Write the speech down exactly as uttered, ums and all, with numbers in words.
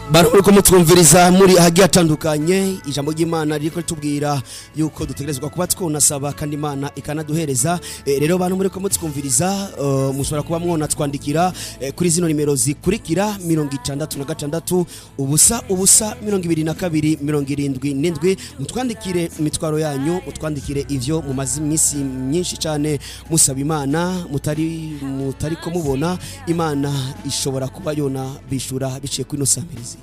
Baruko mutwumviriza muri hagiye atandukanye ijambo ry'Imana riko tubwira yuko dutegerezwa kuba twonasaba kandi Imana ikanaduhereza. E, rero bantu muri ko mutwumviriza uh, mushobora kuba mwona twandikira e, kuri zino nimero zikurikira mirongo itandatu na gatandatu ubusa ubusa mirongo ibiri na kabiri mirongo irindwi n'indwi mutwandikire imitwaro yanyu mutwandikire ivyo mu mazimisi myinshi cyane musaba Imana mutari mutari ko mubona Imana ishobora kuba yona bishura biciye kuri no samirizi.